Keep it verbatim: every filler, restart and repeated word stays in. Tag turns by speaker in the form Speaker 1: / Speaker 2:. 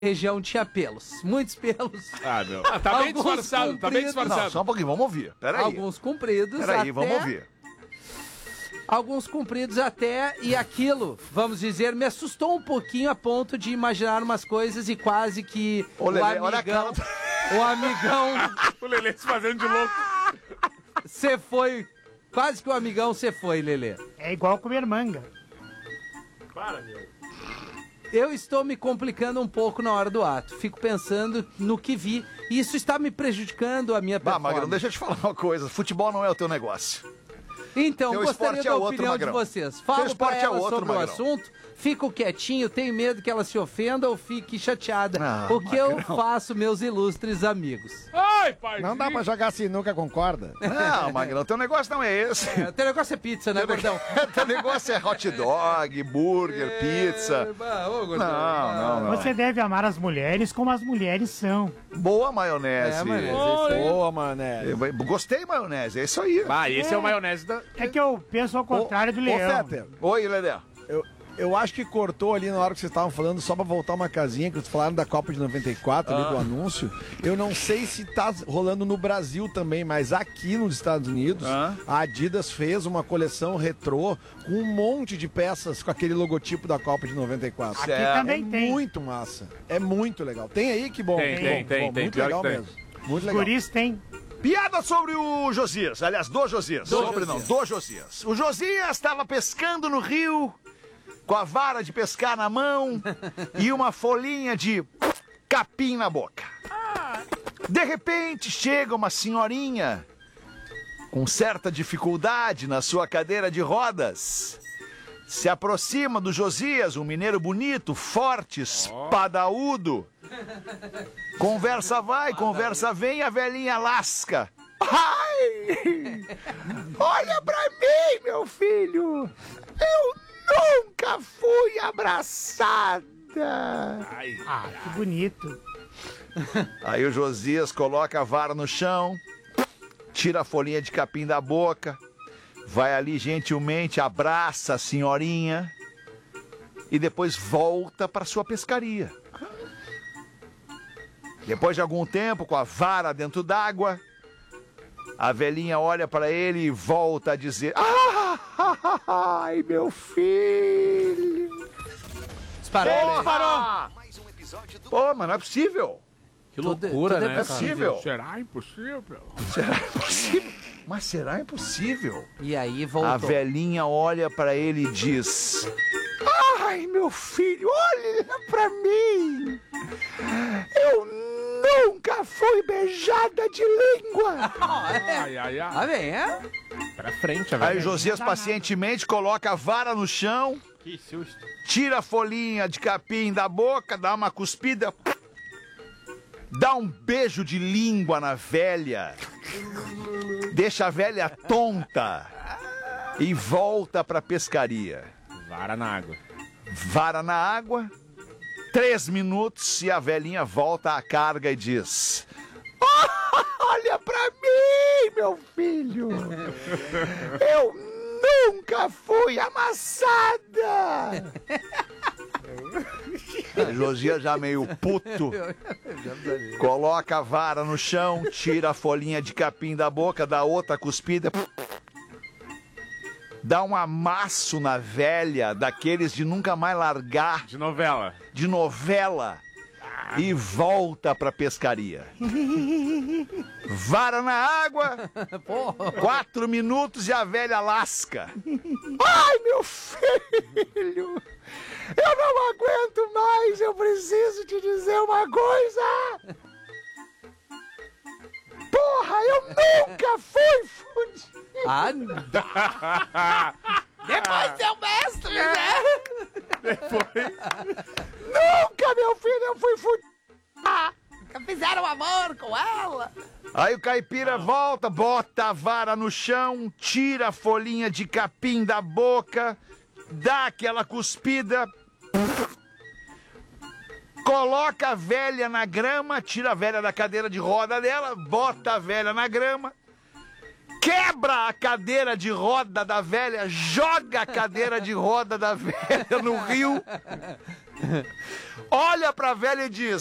Speaker 1: região tinha pelos, muitos pelos.
Speaker 2: Ah, meu. Ah, tá bem disfarçado, tá bem disfarçado.
Speaker 3: Não, só um pouquinho, vamos ouvir. Peraí.
Speaker 1: Alguns compridos
Speaker 3: Peraí,
Speaker 1: até...
Speaker 3: vamos ouvir.
Speaker 1: Alguns compridos até, e aquilo, vamos dizer, me assustou um pouquinho a ponto de imaginar umas coisas e quase que
Speaker 3: Ô,
Speaker 1: o
Speaker 3: Lelê,
Speaker 1: amigão...
Speaker 3: olha a cara.
Speaker 1: O amigão...
Speaker 2: O Lelê se fazendo de louco.
Speaker 1: Você foi... Quase que o amigão você foi, Lelê.
Speaker 4: É igual comer manga.
Speaker 2: Para, meu.
Speaker 1: Eu estou me complicando um pouco na hora do ato. Fico pensando no que vi. E isso está me prejudicando a minha
Speaker 3: Bah,
Speaker 1: performance.
Speaker 3: Magrão, deixa eu te falar uma coisa. Futebol não é o teu negócio.
Speaker 1: Então,
Speaker 3: Teu
Speaker 1: gostaria
Speaker 3: esporte
Speaker 1: da
Speaker 3: é outro,
Speaker 1: opinião
Speaker 3: Magrão.
Speaker 1: de vocês.
Speaker 3: Teu
Speaker 1: Falo
Speaker 3: esporte
Speaker 1: pra
Speaker 3: é
Speaker 1: ela
Speaker 3: outro,
Speaker 1: sobre o
Speaker 3: Magrão.
Speaker 1: assunto, fico quietinho, tenho medo que ela se ofenda ou fique chateada.
Speaker 3: Ah,
Speaker 1: o que eu
Speaker 3: Magrão.
Speaker 1: faço, meus ilustres amigos?
Speaker 2: Ai, pai.
Speaker 5: Não dá pra jogar sinuca com corda.
Speaker 3: Não, Magrão, teu negócio não é esse.
Speaker 1: É, o teu negócio é pizza, né, gordão?
Speaker 3: Teu negócio é hot dog, burger, pizza.
Speaker 1: É, ô, gordão.
Speaker 3: Não, não, não.
Speaker 4: Você deve amar as mulheres como as mulheres são.
Speaker 3: Boa maionese.
Speaker 1: É, maionese, isso aí.
Speaker 5: Boa, mané.
Speaker 3: Eu Gostei, maionese, é isso aí.
Speaker 2: Ah, esse é, o maionese da...
Speaker 4: É que eu penso ao contrário do
Speaker 5: Ô,
Speaker 4: leão.
Speaker 5: Fetter,
Speaker 3: Oi, Ledé.
Speaker 5: eu, eu acho que cortou ali na hora que vocês estavam falando, só pra voltar uma casinha, que vocês falaram da Copa de noventa e quatro, ali do anúncio. Eu não sei se tá rolando no Brasil também, mas aqui nos Estados Unidos,
Speaker 3: Ah.
Speaker 5: a Adidas fez uma coleção retrô com um monte de peças com aquele logotipo da Copa de noventa e quatro.
Speaker 4: Aqui
Speaker 3: Certo.
Speaker 4: também
Speaker 5: É
Speaker 4: tem.
Speaker 5: muito massa. É muito legal. Tem aí? Que bom.
Speaker 2: Tem,
Speaker 5: que
Speaker 2: tem,
Speaker 5: bom,
Speaker 2: tem,
Speaker 5: bom.
Speaker 2: tem.
Speaker 5: Muito
Speaker 2: Pior
Speaker 5: legal
Speaker 2: que tem.
Speaker 5: mesmo. Muito
Speaker 4: Os
Speaker 5: legal.
Speaker 4: guris tem.
Speaker 3: Piada sobre o Josias, aliás, do Josias.
Speaker 1: Do
Speaker 3: sobre
Speaker 1: Josias.
Speaker 3: não, do Josias. O Josias estava pescando no rio, com a vara de pescar na mão e uma folhinha de capim na boca. De repente chega uma senhorinha com certa dificuldade na sua cadeira de rodas. Se aproxima do Josias, um mineiro bonito, forte, espadaúdo. Conversa vai, conversa vem, e a velhinha lasca. Ai! Olha pra mim, meu filho! Eu nunca fui abraçada!
Speaker 4: Ah, que bonito.
Speaker 3: Aí o Josias coloca a vara no chão, tira a folhinha de capim da boca, vai ali gentilmente, abraça a senhorinha e depois volta para sua pescaria. Depois de algum tempo, com a vara dentro d'água, a velhinha olha para ele e volta a dizer: ah, ai, meu filho!
Speaker 1: Disparou, Lelê.
Speaker 3: Parou! Pô, mas não é possível!
Speaker 2: Que
Speaker 1: Tudo-
Speaker 2: loucura,
Speaker 1: tudo é
Speaker 2: né?
Speaker 3: É possível!
Speaker 2: Será impossível?
Speaker 3: Será impossível? Mas será impossível?
Speaker 1: E aí voltou.
Speaker 3: A velhinha olha pra ele e diz: ai, meu filho, olha pra mim! Eu nunca fui beijada de língua!
Speaker 2: Ai, ai, ai.
Speaker 1: Ah, bem, é?
Speaker 2: Pra frente,
Speaker 3: Aí
Speaker 2: velho.
Speaker 3: o Josias pacientemente coloca a vara no chão,
Speaker 2: Que susto.
Speaker 3: tira a folhinha de capim da boca, dá uma cuspida, dá um beijo de língua na velha, deixa a velha tonta e volta pra pescaria.
Speaker 2: Vara na água.
Speaker 3: Vara na água, três minutos e a velhinha volta à carga e diz: olha pra mim, meu filho! Eu nunca fui amassada! Josias já meio puto, coloca a vara no chão, tira a folhinha de capim da boca, dá outra cuspida, dá um amasso na velha, daqueles de nunca mais largar,
Speaker 2: De novela.
Speaker 3: de novela, e volta pra pescaria. Vara na água, quatro minutos e a velha lasca. Ai, meu filho, eu não aguento mais, eu preciso te dizer uma coisa. Porra, eu nunca fui fudido.
Speaker 1: Ah, depois seu mestre, né?
Speaker 3: Nunca, meu filho, eu fui fudido.
Speaker 1: Fizeram amor com ela.
Speaker 3: Aí o caipira volta, bota a vara no chão, tira a folhinha de capim da boca, dá aquela cuspida, coloca a velha na grama, tira a velha da cadeira de roda dela, bota a velha na grama, quebra a cadeira de roda da velha, joga a cadeira de roda da velha no rio Olha pra velha e diz: